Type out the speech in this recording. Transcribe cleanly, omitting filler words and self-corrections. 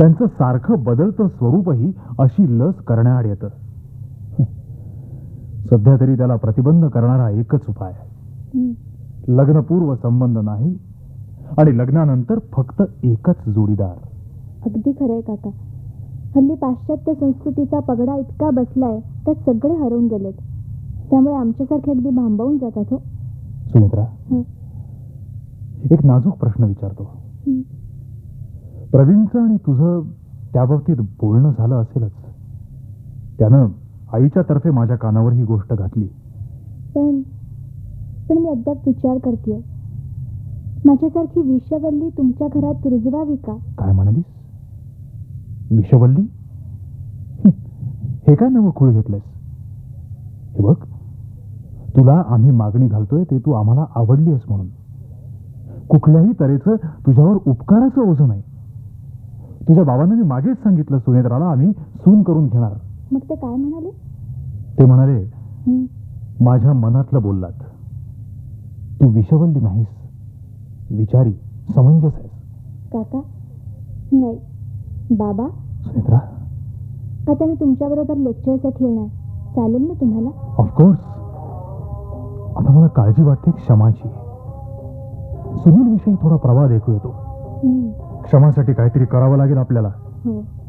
त्यांचं सारखं बदलतं स्वरूपही अशी लस करण्याआड येतं. सध्या तरी त्याला प्रतिबंध करणारा एकच उपाय, लग्नपूर्व संबंध नाही आणि लग्नानंतर फक्त एकच जोडीदार. अगदी खरंय काका. हल्ली पाश्चात्य संस्कृतीचा पगडा इतका बसलाय त्यात सगळे हरवून गेलेत. त्यामुळे आमच्यासारखे अगदी भांबावून जातात. हो सुमित्रा, एक नाजूक प्रश्न विचारतो. प्रवीणचं आणि तुझं त्या बाबतीत बोलणं झालं असेलच. त्यानं आईच्या तर्फे माझ्या कानावर ही गोष्ट घातली. पण मी अद्याप विचार करतेय, माझ्यासारखी विषवल्ली तुमच्या घरात रुजवावी का? काय म्हणालीस? विषवल्ली? हे काय नवं खूळ घेतलंयस? हे बघ, तुला आम्ही मागणी घालतोय ते तू आम्हाला आवडली आहेस म्हणून. कुठल्याही तऱ्हेचं तुझ्यावर उपकाराचं ओझं नाही. तुझ्या बाबांना मी मागेच सांगितलं सुनेत्राला आम्ही सून करून घेणार. मग ते काय म्हणाले? ते म्हणाले, माझ्या मनातलं बोललात. तू विषवल्ली नाहीस, विचारी, समंजस आहेस. काका, नाही बाबा. सुनेत्रा, आता मी तुमच्याबरोबर लेक्चरसाठी येणार, चालेल ना तुम्हाला? ऑफकोर्स. आता मला काळजी वाटते क्षमाची. सुनील विषयी थोडा प्रवाद ऐकू येतो. क्षमासाठी काहीतरी करावं लागेल आपल्याला. हो.